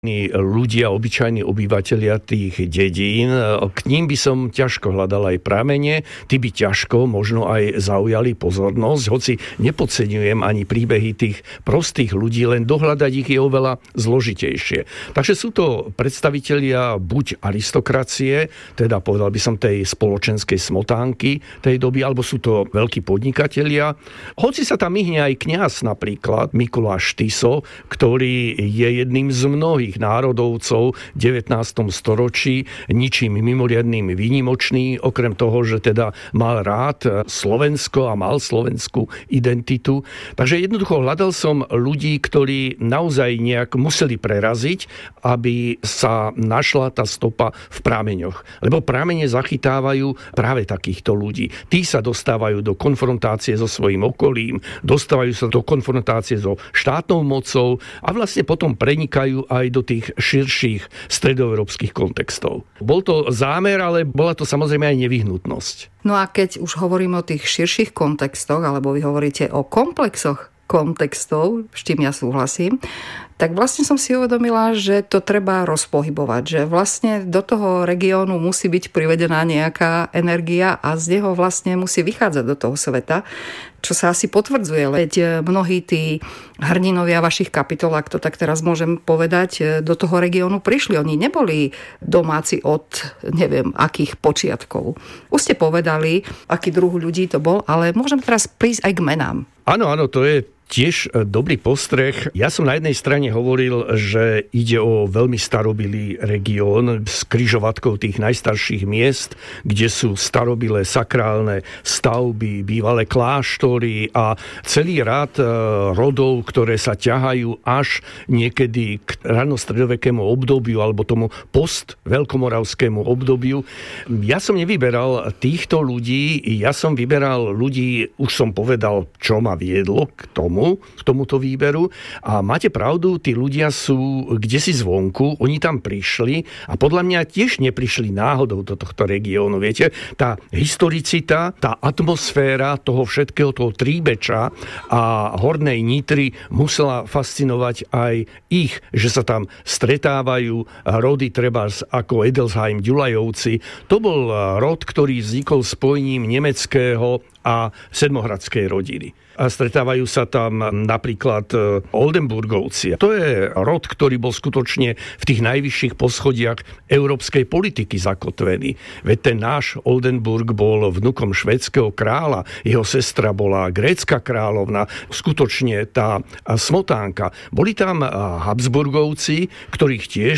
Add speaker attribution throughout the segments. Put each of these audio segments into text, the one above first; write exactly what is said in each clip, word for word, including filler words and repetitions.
Speaker 1: ľudia, obyčajní obyvateľia tých dedín. K ním by som ťažko hľadal aj pramene, tí by ťažko možno aj zaujali pozornosť, hoci nepodceňujem ani príbehy tých prostých ľudí, len dohľadať ich je oveľa zložitejšie. Takže sú to predstavitelia buď aristokracie, teda povedal by som tej spoločenskej smotánky tej doby, alebo sú to veľkí podnikatelia. Hoci sa tam myhne aj kňaz napríklad, Mikuláš Tiso, ktorý je jedným z mnohých národovcov v devätnástom storočí, ničím mimoriadnym výnimočný, okrem toho, že teda mal rád Slovensko a mal slovenskú identitu. Takže jednoducho hľadal som ľudí, ktorí naozaj nejak museli preraziť, aby sa našla tá stopa v prameňoch. Lebo pramene zachytávajú práve takýchto ľudí. Tí sa dostávajú do konfrontácie so svojím okolím, dostávajú sa do konfrontácie so štátnou mocou a vlastne potom prenikajú aj do tých širších stredoeurópskych kontextov. Bol to zámer, ale bola to samozrejme aj nevyhnutnosť.
Speaker 2: No a keď už hovorím o tých širších kontextoch, alebo vy hovoríte o komplexoch kontextov, s čím ja súhlasím, tak vlastne som si uvedomila, že to treba rozpohybovať, že vlastne do toho regiónu musí byť privedená nejaká energia a z neho vlastne musí vychádzať do toho sveta, čo sa asi potvrdzuje, veď mnohí tí hrdinovia vašich kapitol, ak to tak teraz môžem povedať, do toho regiónu prišli. Oni neboli domáci od neviem akých počiatkov. Už ste povedali, aký druh ľudí to bol, ale môžem teraz prísť aj k menám.
Speaker 1: Áno, áno, to je tiež dobrý postreh. Ja som na jednej strane hovoril, že ide o veľmi starobilý región s križovatkou tých najstarších miest, kde sú starobilé sakrálne stavby, bývalé kláštory a celý rad rodov, ktoré sa ťahajú až niekedy k ranostredovekému obdobiu alebo tomu post-veľkomoravskému obdobiu. Ja som nevyberal týchto ľudí, ja som vyberal ľudí, už som povedal, čo ma viedlo k tomu, k tomuto výberu. A máte pravdu, tí ľudia sú kdesi zvonku, oni tam prišli a podľa mňa tiež neprišli náhodou do tohto regiónu. Viete, tá historicita, tá atmosféra toho všetkého, toho Tríbeča a Hornej Nitry musela fascinovať aj ich, že sa tam stretávajú rody trebárs ako Edelsheim, Ďulajovci. To bol rod, ktorý vznikol spojením nemeckého a sedmohradskej rodiny. A stretávajú sa tam napríklad Oldenburgovci. To je rod, ktorý bol skutočne v tých najvyšších poschodiach európskej politiky zakotvený. Veď ten náš Oldenburg bol vnukom švédskeho kráľa, jeho sestra bola grécka kráľovna, skutočne tá smotánka. Boli tam Habsburgovci, ktorých tiež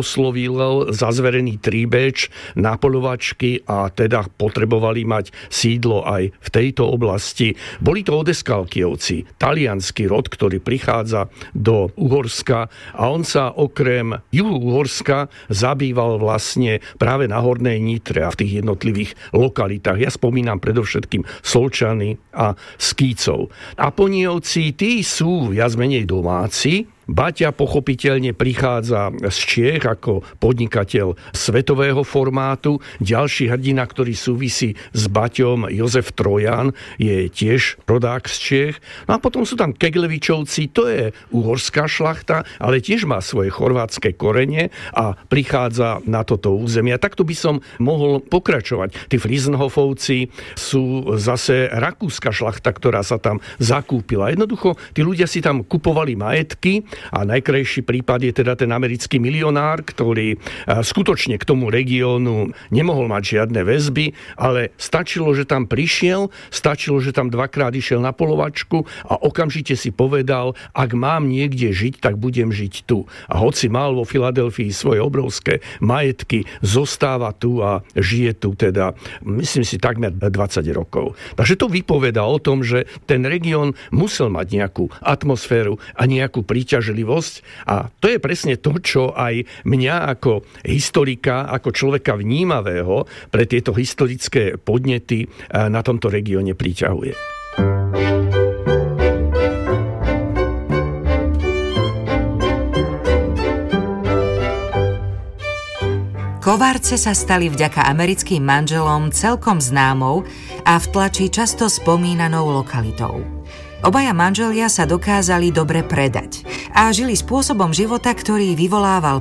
Speaker 1: oslovil zazverený Tríbeč, napoľovačky a teda potrebovali mať sídlo aj v tejto oblasti. Boli to Odeskalkiovci, taliansky rod, ktorý prichádza do Uhorska a on sa okrem juhu Uhorska zabýval vlastne práve na Hornej Nitre a v tých jednotlivých lokalitách. Ja spomínam predovšetkým Solčany a Skícov. Aponievci, tí sú viac menej domáci. Baťa pochopiteľne prichádza z Čiech ako podnikateľ svetového formátu. Ďalší hrdina, ktorý súvisí s Baťom, Jozef Trojan, je tiež rodák z Čiech. No a potom sú tam Keglevičovci, to je uhorská šlachta, ale tiež má svoje chorvátske korene a prichádza na toto územie. A takto by som mohol pokračovať. Tí Friesenhofovci sú zase rakúska šlachta, ktorá sa tam zakúpila. Jednoducho, tí ľudia si tam kupovali majetky. A najkrajší prípad je teda ten americký milionár, ktorý skutočne k tomu regiónu nemohol mať žiadne väzby, ale stačilo, že tam prišiel, stačilo, že tam dvakrát išiel na polovačku a okamžite si povedal, ak mám niekde žiť, tak budem žiť tu. A hoci mal vo Filadelfii svoje obrovské majetky, zostáva tu a žije tu teda, myslím si, takmer dvadsať rokov. Takže to vypovedá o tom, že ten región musel mať nejakú atmosféru a nejakú príťaž a to je presne to, čo aj mňa ako historika, ako človeka vnímavého pre tieto historické podnety na tomto regióne priťahuje.
Speaker 3: Kovarce sa stali vďaka americkým manželom celkom známou a v tlači často spomínanou lokalitou. Obaja manželia sa dokázali dobre predať a žili spôsobom života, ktorý vyvolával